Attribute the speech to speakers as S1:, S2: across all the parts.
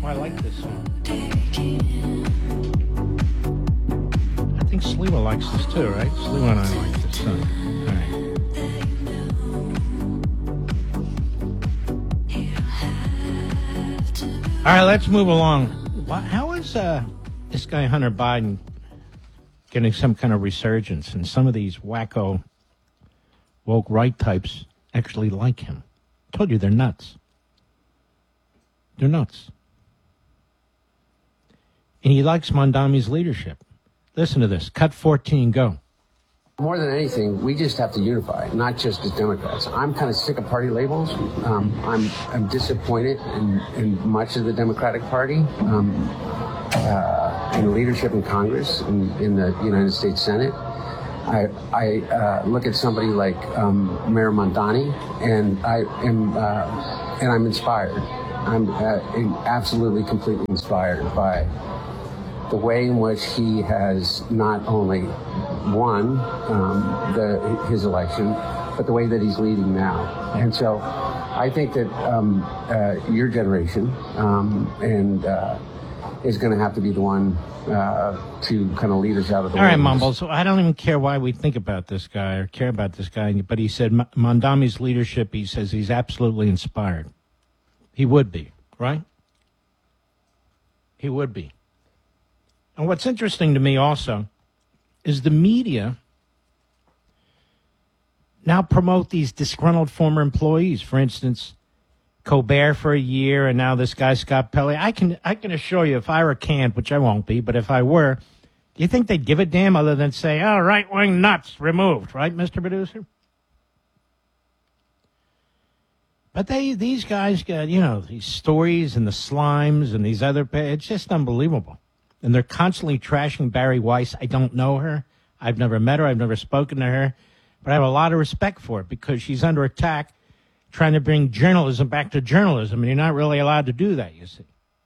S1: I like this song. I think Sliwa likes this too, right? Sliwa and I like this song. All right, let's move along. How is this guy Hunter Biden getting some kind of resurgence? And some of these wacko woke right types actually like him. I told you they're nuts. They're nuts. And he likes Mondami's leadership. Listen to this. Cut 14, go.
S2: More than anything, we just have to unify, not just as Democrats. I'm kind of sick of party labels. I'm disappointed in much of the Democratic Party, in leadership in Congress, in the United States Senate. I look at somebody like Mayor Mondani, and I'm inspired. I'm absolutely, completely inspired by the way in which he has not only won his election, but the way that he's leading now. And so I think that your generation is going to have to be the one to kind of lead us out of the
S1: All right, Mumble, so I don't even care why we think about this guy or care about this guy, but he said Mondami's leadership, he says he's absolutely inspired. He would be, right? He would be. And what's interesting to me also is the media now promote these disgruntled former employees. For instance, Colbert for a year, and now this guy Scott Pelley. I can assure you, if I were canned, which I won't be, but if I were, do you think they'd give a damn other than say, "Oh, right-wing nuts removed," right, Mr. Producer? But these guys got, these stories and the slimes and these other, it's just unbelievable. And they're constantly trashing Barry Weiss. I don't know her. I've never met her. I've never spoken to her. But I have a lot of respect for it because she's under attack trying to bring journalism back to journalism, and you're not really allowed to do that, you see.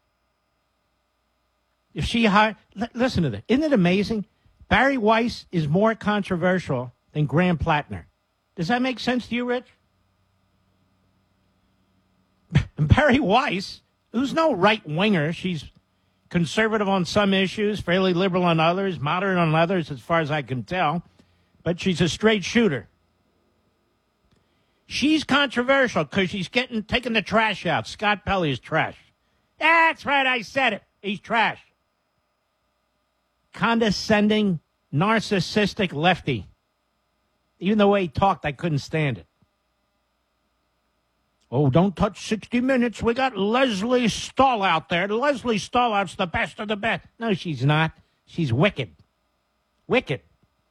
S1: If she listen to this. Isn't it amazing? Barry Weiss is more controversial than Graham Plattner. Does that make sense to you, Rich? And Barry Weiss, who's no right-winger, she's conservative on some issues, fairly liberal on others, moderate on others, as far as I can tell. But she's a straight shooter. She's controversial because she's taking the trash out. Scott Pelley is trash. That's right, I said it. He's trash. Condescending, narcissistic lefty. Even the way he talked, I couldn't stand it. Oh, don't touch 60 Minutes. We got Leslie Stahl out there. Leslie Stahlout's the best of the best. No, she's not. She's wicked. Wicked.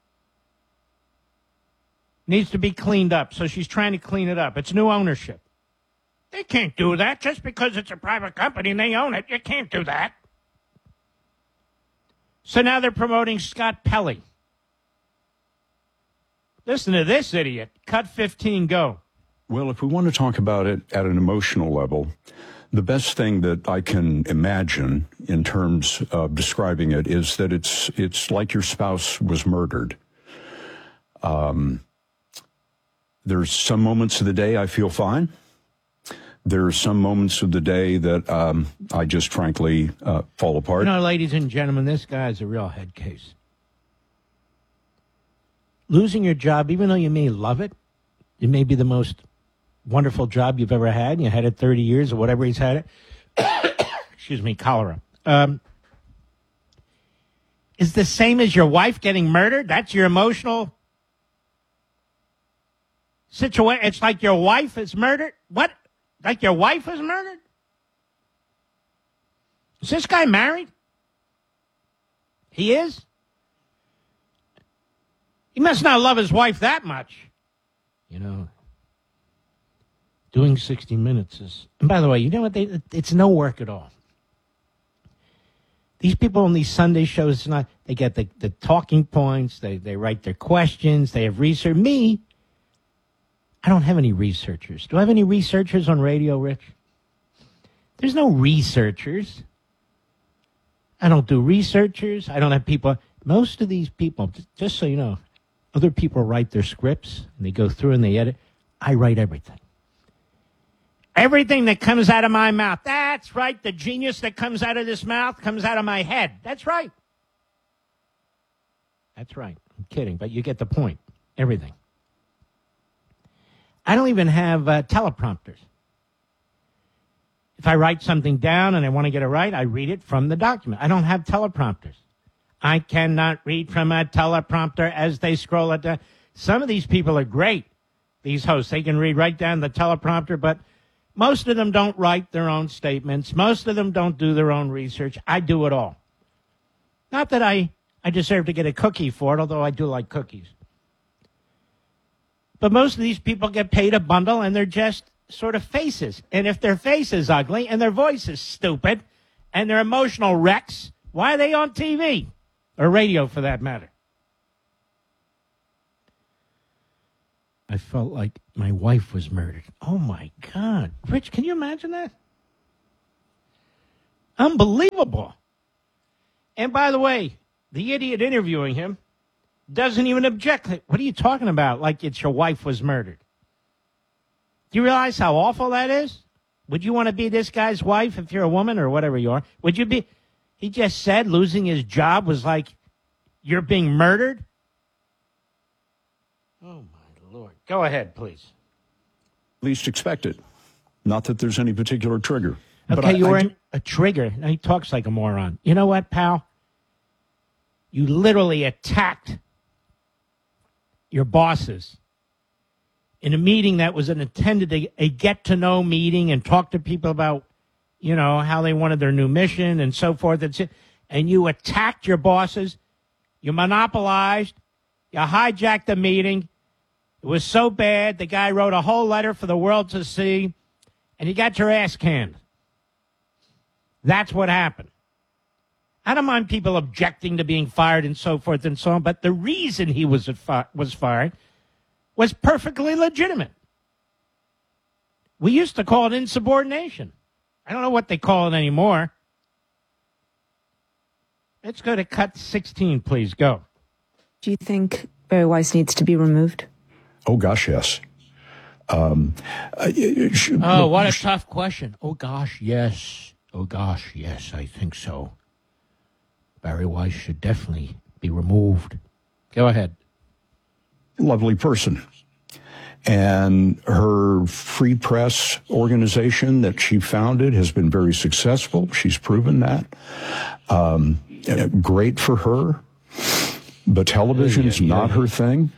S1: Needs to be cleaned up, so she's trying to clean it up. It's new ownership. They can't do that just because it's a private company and they own it. You can't do that. So now they're promoting Scott Pelley. Listen to this idiot. Cut 15, go.
S3: Well, if we want to talk about it at an emotional level, the best thing that I can imagine in terms of describing it is that it's like your spouse was murdered. There's some moments of the day I feel fine. There are some moments of the day that I just frankly fall apart.
S1: Ladies and gentlemen, this guy's a real head case. Losing your job, even though you may love it, it may be the most wonderful job you've ever had, and you had it 30 years or whatever he's had it. Excuse me, cholera. Is the same as your wife getting murdered? That's your emotional situation. It's like your wife is murdered? What? Like your wife is murdered? Is this guy married? He is? He must not love his wife that much. Doing 60 Minutes is... And by the way, you know what? It's no work at all. These people on these Sunday shows, they get the talking points, they write their questions, they have research. Me, I don't have any researchers. Do I have any researchers on radio, Rich? There's no researchers. I don't do researchers. I don't have people. Most of these people, just so you know, other people write their scripts, and they go through and they edit. I write everything. Everything that comes out of my mouth. That's right. The genius that comes out of this mouth comes out of my head. That's right. That's right. I'm kidding, but you get the point. Everything. I don't even have teleprompters. If I write something down and I want to get it right, I read it from the document. I don't have teleprompters. I cannot read from a teleprompter as they scroll it down. Some of these people are great, these hosts. They can read right down the teleprompter, but most of them don't write their own statements. Most of them don't do their own research. I do it all. Not that I deserve to get a cookie for it, although I do like cookies. But most of these people get paid a bundle, and they're just sort of faces. And if their face is ugly and their voice is stupid and they're emotional wrecks, why are they on TV? Or radio, for that matter? I felt like my wife was murdered. Oh, my God. Rich, can you imagine that? Unbelievable. And by the way, the idiot interviewing him doesn't even object. What are you talking about? Like it's your wife was murdered. Do you realize how awful that is? Would you want to be this guy's wife if you're a woman or whatever you are? Would you be? He just said losing his job was like you're being murdered. Oh, my Lord. Go ahead, please.
S3: Least expected. Not that there's any particular trigger.
S1: Okay, you were a trigger. Now he talks like a moron. You know what, pal? You literally attacked your bosses in a meeting that was intended to a get-to-know meeting and talk to people about, you know, how they wanted their new mission and so forth. And you attacked your bosses. You monopolized. You hijacked the meeting. It was so bad, the guy wrote a whole letter for the world to see, and you got your ass canned. That's what happened. I don't mind people objecting to being fired and so forth and so on, but the reason he was fired was perfectly legitimate. We used to call it insubordination. I don't know what they call it anymore. Let's go to cut 16, please. Go.
S4: Do you think Barry Weiss needs to be removed?
S3: Oh, gosh, yes.
S1: What a tough question. Oh, gosh, yes. Oh, gosh, yes, I think so. Barry Weiss should definitely be removed. Go ahead.
S3: Lovely person. And her free press organization that she founded has been very successful. She's proven that. Great for her. But television's not her thing.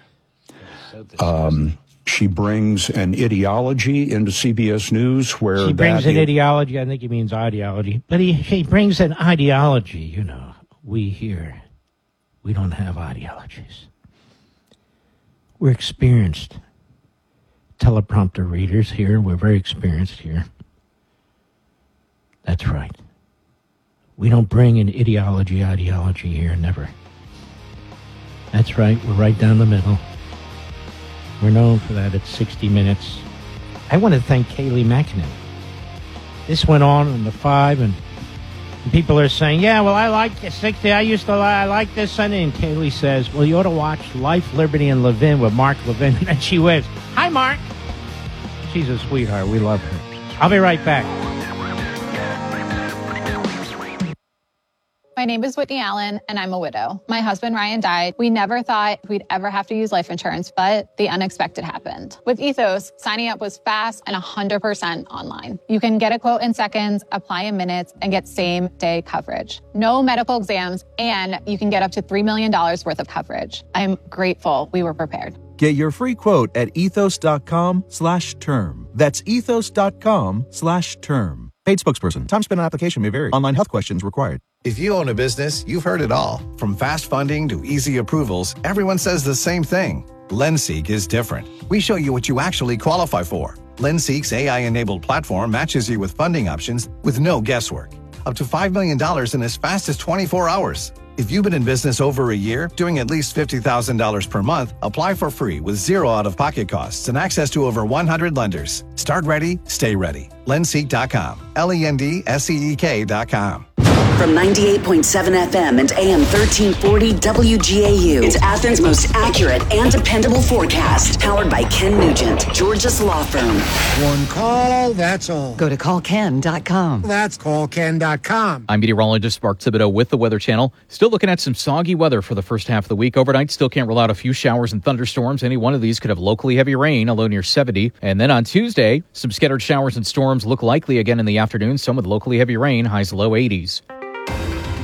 S3: She brings an ideology into CBS News where
S1: she brings an ideology. I think he means ideology. But he brings an ideology, you know. We here, we don't have ideologies. We're experienced teleprompter readers here. We're very experienced here. That's right. We don't bring an ideology here, never. That's right. We're right down the middle. We're known for that at 60 Minutes. I want to thank Kayleigh McEnany. This went on the 5, and people are saying, yeah, well, I like 60. I like this Sunday. And Kayleigh says, well, you ought to watch Life, Liberty, and Levin with Mark Levin. And then she waves, hi, Mark. She's a sweetheart. We love her. I'll be right back.
S5: My name is Whitney Allen, and I'm a widow. My husband, Ryan, died. We never thought we'd ever have to use life insurance, but the unexpected happened. With Ethos, signing up was fast and 100% online. You can get a quote in seconds, apply in minutes, and get same-day coverage. No medical exams, and you can get up to $3 million worth of coverage. I'm grateful we were prepared.
S6: Get your free quote at ethos.com/term. That's ethos.com/term. Paid spokesperson. Time spent on application may vary. Online health questions required.
S7: If you own a business, you've heard it all. From fast funding to easy approvals, everyone says the same thing. LendSeek is different. We show you what you actually qualify for. LendSeek's AI-enabled platform matches you with funding options with no guesswork. Up to $5 million in as fast as 24 hours. If you've been in business over a year, doing at least $50,000 per month, apply for free with zero out-of-pocket costs and access to over 100 lenders. Start ready, stay ready. LendSeek.com. LendSeek.com.
S8: From 98.7 FM and AM 1340 WGAU. It's Athens' most accurate and dependable forecast. Powered by Ken Nugent, Georgia's law firm.
S9: One call, that's all.
S8: Go to callken.com.
S9: That's callken.com.
S10: I'm meteorologist Mark Thibodeau with the Weather Channel. Still looking at some soggy weather for the first half of the week. Overnight, still can't rule out a few showers and thunderstorms. Any one of these could have locally heavy rain, a low near 70. And then on Tuesday, some scattered showers and storms look likely again in the afternoon. Some with locally heavy rain, highs low 80s.